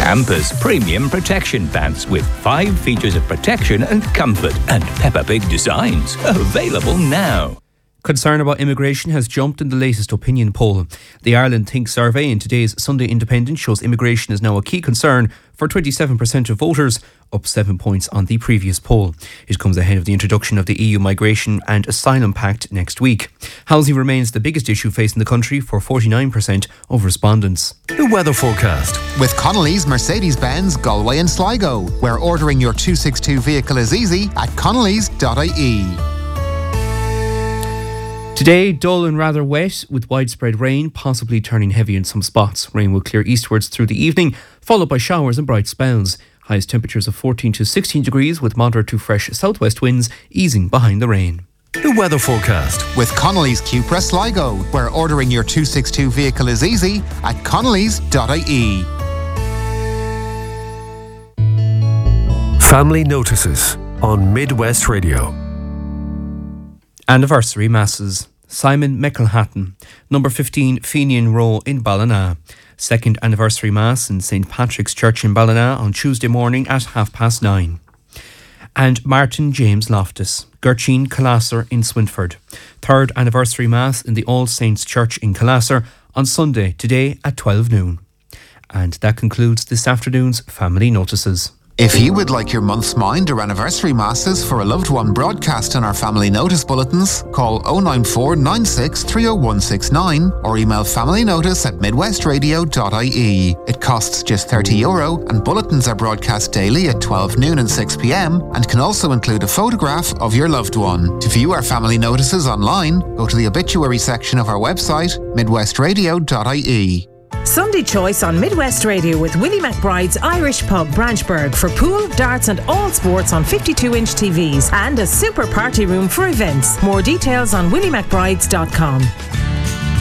Campus Premium Protection Pants with 5 features of protection and comfort and Peppa Pig designs. Available now. Concern about immigration has jumped in the latest opinion poll. The Ireland Think survey in today's Sunday Independent shows immigration is now a key concern for 27% of voters, up 7 points on the previous poll. It comes ahead of the introduction of the EU Migration and Asylum Pact next week. Housing remains the biggest issue facing the country for 49% of respondents. The weather forecast with Connolly's Mercedes-Benz Galway and Sligo, where ordering your 262 vehicle is easy at connellys.ie. Today, dull and rather wet, with widespread rain, possibly turning heavy in some spots. Rain will clear eastwards through the evening, followed by showers and bright spells. Highest temperatures of 14 to 16 degrees, with moderate to fresh southwest winds easing behind the rain. The weather forecast with Connolly's Cupra Sligo, where ordering your 262 vehicle is easy at connellys.ie. Family notices on Midwest Radio. Anniversary Masses. Simon McElhatton, number 15 Fenian Row in Ballina. Second anniversary Mass in St Patrick's Church in Ballina on Tuesday morning at 9:30. And Martin James Loftus, Gertrude Calasser in Swinford. Third anniversary Mass in the All Saints Church in Calasser on Sunday, today at 12 noon. And that concludes this afternoon's Family Notices. If you would like your month's mind or anniversary masses for a loved one broadcast in our family notice bulletins, call 094 96 30169 or email familynotice@midwestradio.ie. It costs just €30 and bulletins are broadcast daily at 12 noon and 6 p.m. and can also include a photograph of your loved one. To view our family notices online, go to the obituary section of our website, midwestradio.ie. Sunday Choice on Midwest Radio with Willie McBride's Irish Pub, Branchburg, for pool, darts and all sports on 52-inch TVs and a super party room for events. More details on williemcbrides.com.